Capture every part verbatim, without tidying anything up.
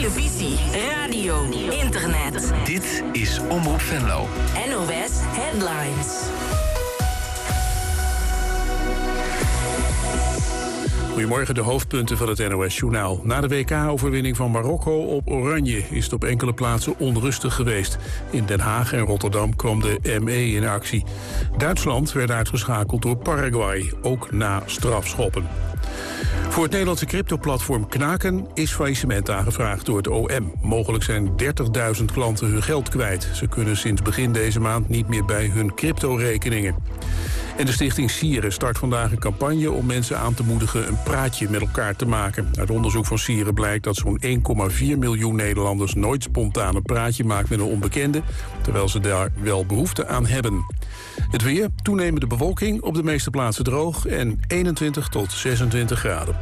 televisie, radio, internet. Dit is Omroep Venlo. N O S Headlines. Goedemorgen, de hoofdpunten van het N O S-journaal. Na de W K-overwinning van Marokko op Oranje is het op enkele plaatsen onrustig geweest. In Den Haag en Rotterdam kwam de M E in actie. Duitsland werd uitgeschakeld door Paraguay, ook na strafschoppen. Voor het Nederlandse cryptoplatform Knaken is faillissement aangevraagd door het O M. Mogelijk zijn dertigduizend klanten hun geld kwijt. Ze kunnen sinds begin deze maand niet meer bij hun cryptorekeningen. En de stichting Sieren start vandaag een campagne om mensen aan te moedigen een praatje met elkaar te maken. Uit onderzoek van Sieren blijkt dat zo'n één komma vier miljoen Nederlanders nooit spontaan een praatje maakt met een onbekende, terwijl ze daar wel behoefte aan hebben. Het weer, toenemende bewolking, op de meeste plaatsen droog en eenentwintig tot zesentwintig graden.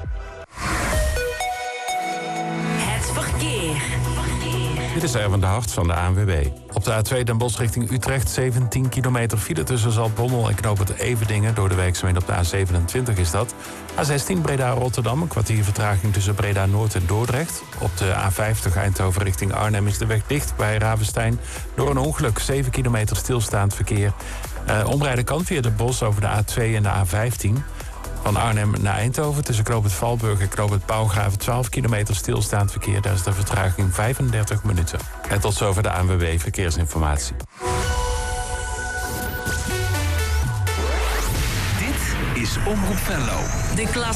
Het verkeer. Dit is Erwin de Hart van de A N W B. Op de A twee Den Bosch richting Utrecht zeventien kilometer file tussen Zaltbommel en knooppunt Everdingen. Door de werkzaamheden op de A zevenentwintig is dat. A zestien Breda-Rotterdam, een kwartier vertraging tussen Breda-Noord en Dordrecht. Op de A vijftig Eindhoven richting Arnhem is de weg dicht bij Ravenstein. Door een ongeluk, zeven kilometer stilstaand verkeer. Uh, omrijden kan via de Bos over de A twee en de A vijftien. Van Arnhem naar Eindhoven tussen knooppunt Valburg en knooppunt Pauwgraven twaalf kilometer stilstaand verkeer. Daar is de vertraging vijfendertig minuten. En tot zover de A N W B Verkeersinformatie. Dit is Omroep Venlo. De klas.